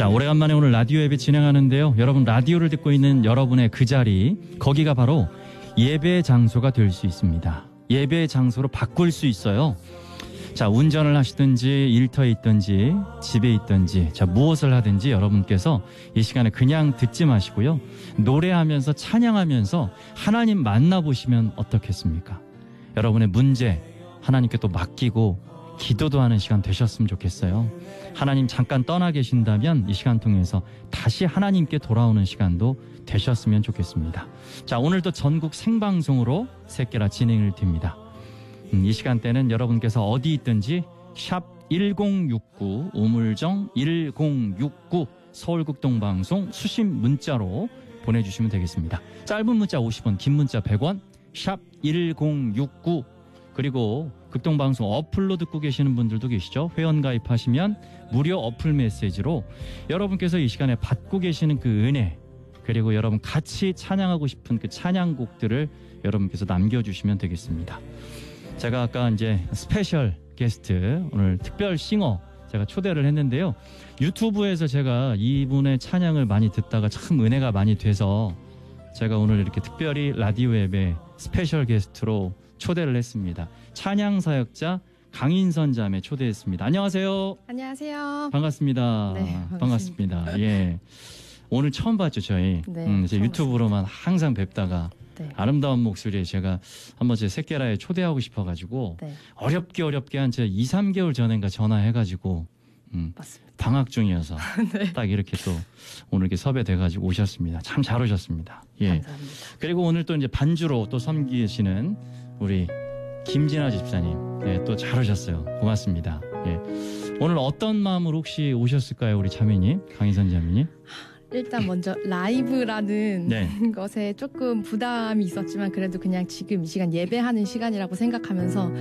자, 오래간만에 오늘 라디오 예배 진행하는데요. 여러분 라디오를 듣고 있는 여러분의 그 자리, 거기가 바로 예배 장소가 될 수 있습니다. 예배 장소로 바꿀 수 있어요. 자, 운전을 하시든지 일터에 있든지 집에 있든지 자, 무엇을 하든지 여러분께서 이 시간에 그냥 듣지 마시고요. 노래하면서 찬양하면서 하나님 만나보시면 어떻겠습니까? 여러분의 문제 하나님께 또 맡기고 기도도 하는 시간 되셨으면 좋겠어요. 하나님 잠깐 떠나 계신다면 이 시간 통해서 다시 하나님께 돌아오는 시간도 되셨으면 좋겠습니다. 자, 오늘도 전국 생방송으로 새끼라 진행을 됩니다. 이 시간대는 여러분께서 어디 있든지 샵 1069 우물정 1069 서울극동방송 수신 문자로 보내주시면 되겠습니다. 짧은 문자 50원, 긴 문자 100원, 샵 1069. 그리고 극동방송 어플로 듣고 계시는 분들도 계시죠. 회원 가입하시면 무료 어플 메시지로 여러분께서 이 시간에 받고 계시는 그 은혜, 그리고 여러분 같이 찬양하고 싶은 그 찬양곡들을 여러분께서 남겨주시면 되겠습니다. 제가 아까 이제 스페셜 게스트, 오늘 특별 싱어 제가 초대를 했는데요. 유튜브에서 제가 이분의 찬양을 많이 듣다가 참 은혜가 많이 돼서 제가 오늘 이렇게 특별히 라디오 앱에 스페셜 게스트로 초대를 했습니다. 찬양 사역자 강인선 자매 초대했습니다. 안녕하세요. 안녕하세요. 반갑습니다. 네, 반갑습니다. 예. 오늘 처음 봤죠, 저희. 네, 제 유튜브로만 항상 뵙다가 네. 아름다운 목소리에 제가 한번 제 새끼라에 초대하고 싶어가지고 네. 어렵게 한 제가 2, 3개월 전인가 전화해가지고 맞습니다. 방학 중이어서 네. 딱 이렇게 또 오늘 이렇게 섭외돼가지고 오셨습니다. 참 잘 오셨습니다. 예. 감사합니다. 그리고 오늘 또 이제 반주로 또 섬기시는 우리 김진아 집사님, 예, 또 잘 오셨어요. 고맙습니다. 예. 오늘 어떤 마음으로 혹시 오셨을까요, 우리 자매님, 강인선 자매님? 일단 먼저 라이브라는 네. 것에 조금 부담이 있었지만 그래도 그냥 지금 이 시간 예배하는 시간이라고 생각하면서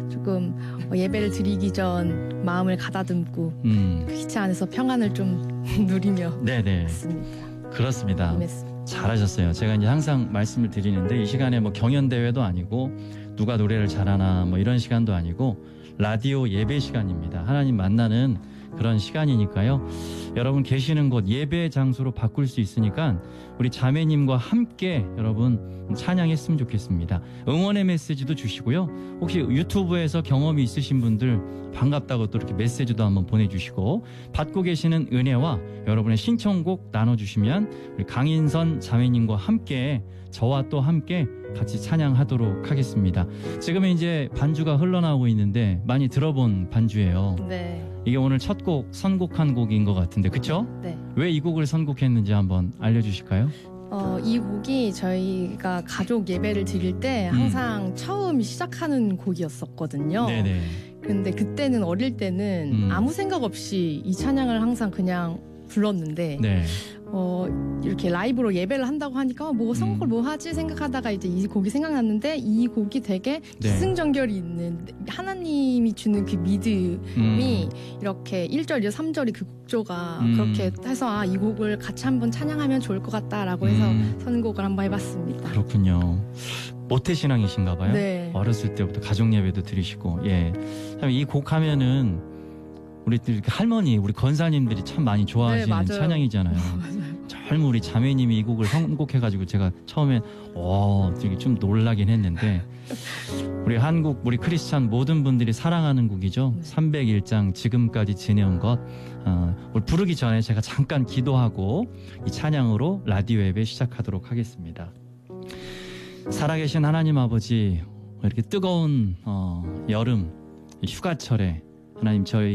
조금 예배를 드리기 전 마음을 가다듬고 그 기차 안에서 평안을 좀 누리며 네네. 했습니다. 그렇습니다. 임했습니다. 잘하셨어요. 제가 이제 항상 말씀을 드리는데 이 시간에 뭐 경연 대회도 아니고 누가 노래를 잘하나 뭐 이런 시간도 아니고 라디오 예배 시간입니다. 하나님 만나는 그런 시간이니까요. 여러분 계시는 곳 예배 장소로 바꿀 수 있으니까 우리 자매님과 함께 여러분 찬양했으면 좋겠습니다. 응원의 메시지도 주시고요. 혹시 유튜브에서 경험이 있으신 분들 반갑다고 또 이렇게 메시지도 한번 보내주시고 받고 계시는 은혜와 여러분의 신청곡 나눠주시면 우리 강인선 자매님과 함께 저와 또 함께 같이 찬양하도록 하겠습니다. 지금은 이제 반주가 흘러나오고 있는데 많이 들어본 반주예요. 네. 이게 오늘 첫 곡 선곡한 곡인 것 같은데 그쵸? 네. 왜 이 곡을 선곡했는지 한번 알려주실까요? 이 곡이 저희가 가족 예배를 드릴 때 항상 처음 시작하는 곡이었었거든요. 네네. 근데 그때는 어릴 때는 아무 생각 없이 이 찬양을 항상 그냥 불렀는데 네. 이렇게 라이브로 예배를 한다고 하니까 뭐 선곡을 뭐 하지 생각하다가 이제 이 곡이 생각났는데 이 곡이 되게 기승전결이 있는 하나님이 주는 그 믿음이 이렇게 1절, 2절, 3절이 그 곡조가 그렇게 해서 이 곡을 같이 한번 찬양하면 좋을 것 같다라고 해서 선곡을 한번 해봤습니다. 그렇군요. 모태신앙이신가 봐요. 네. 어렸을 때부터 가족 예배도 드리시고 예. 참 이 곡 하면은 우리 할머니, 우리 권사님들이 참 많이 좋아하시는 네, 찬양이잖아요. 젊은 우리 자매님이 이 곡을 선곡해가지고 제가 처음엔 되게 좀 놀라긴 했는데 우리 한국, 우리 크리스찬 모든 분들이 사랑하는 곡이죠. 301장 지금까지 지내온 것. 오늘 부르기 전에 제가 잠깐 기도하고 이 찬양으로 라디오 앱에 시작하도록 하겠습니다. 살아계신 하나님 아버지, 이렇게 뜨거운 여름 휴가철에 하나님 저희